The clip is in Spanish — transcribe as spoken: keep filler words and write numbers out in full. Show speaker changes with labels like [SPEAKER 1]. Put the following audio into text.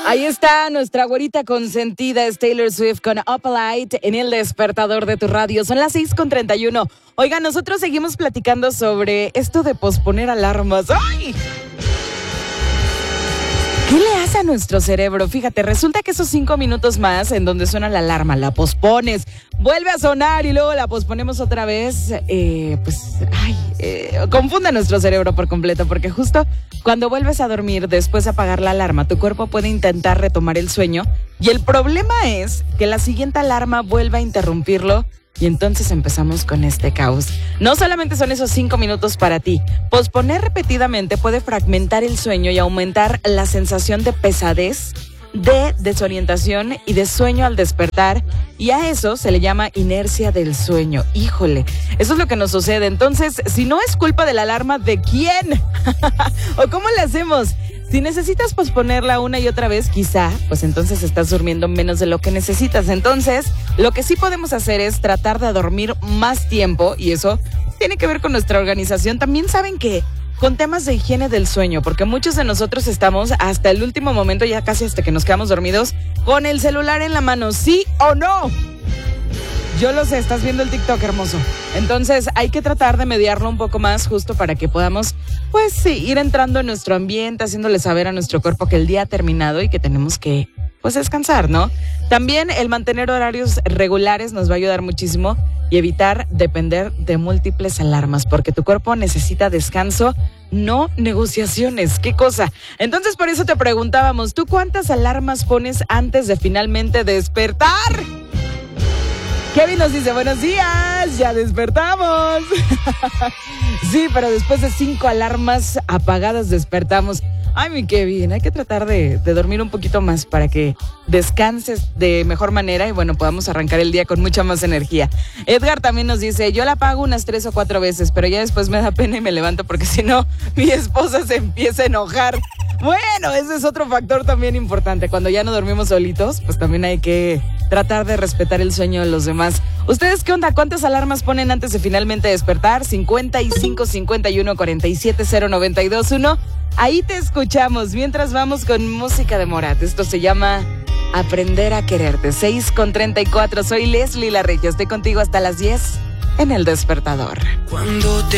[SPEAKER 1] Ahí está nuestra güerita consentida, es Taylor Swift con Up Light en el despertador de tu radio. Son las seis con treinta y uno. Oigan, nosotros seguimos platicando sobre esto de posponer alarmas. ¡Ay! ¿Qué le hace a nuestro cerebro? Fíjate, resulta que esos cinco minutos más en donde suena la alarma, la pospones, vuelve a sonar y luego la posponemos otra vez, eh, pues, ay, eh, confunde a nuestro cerebro por completo, porque justo cuando vuelves a dormir después de apagar la alarma, tu cuerpo puede intentar retomar el sueño y el problema es que la siguiente alarma vuelve a interrumpirlo. Y entonces empezamos con este caos. No solamente son esos cinco minutos para ti. Posponer repetidamente puede fragmentar el sueño y aumentar la sensación de pesadez, de desorientación y de sueño al despertar. Y a eso se le llama inercia del sueño. Híjole, eso es lo que nos sucede. Entonces, si no es culpa de la alarma, ¿de quién? ¿O cómo le hacemos? Si necesitas posponerla una y otra vez, quizá, pues entonces estás durmiendo menos de lo que necesitas. Entonces, lo que sí podemos hacer es tratar de dormir más tiempo y eso tiene que ver con nuestra organización. También saben que con temas de higiene del sueño, porque muchos de nosotros estamos hasta el último momento, ya casi hasta que nos quedamos dormidos, con el celular en la mano, ¿sí o no? Yo lo sé, estás viendo el TikTok, hermoso. Entonces hay que tratar de mediarlo un poco más justo para que podamos, pues sí, ir entrando en nuestro ambiente, haciéndole saber a nuestro cuerpo que el día ha terminado y que tenemos que, pues, descansar, ¿no? También el mantener horarios regulares nos va a ayudar muchísimo y evitar depender de múltiples alarmas, porque tu cuerpo necesita descanso, no negociaciones. ¿Qué cosa? Entonces por eso te preguntábamos, ¿tú cuántas alarmas pones antes de finalmente despertar? Kevin nos dice, buenos días, ya despertamos. Sí, pero después de cinco alarmas apagadas despertamos. Ay, mi Kevin, hay que tratar de, de dormir un poquito más para que descanses de mejor manera y bueno, podamos arrancar el día con mucha más energía. Edgar también nos dice, yo la apago unas tres o cuatro veces, pero ya después me da pena y me levanto porque si no, mi esposa se empieza a enojar. Bueno, ese es otro factor también importante. Cuando ya no dormimos solitos, pues también hay que tratar de respetar el sueño de los demás. ¿Ustedes qué onda? ¿Cuántas alarmas ponen antes de finalmente despertar? cincuenta y cinco, cincuenta y uno, cuarenta y siete, cero noventa y dos, uno. Ahí te escuchamos mientras vamos con música de Morat. Esto se llama Aprender a Quererte. seis con treinta y cuatro. Soy Leslie La Regia. Estoy contigo hasta las diez en El Despertador.
[SPEAKER 2] Cuando te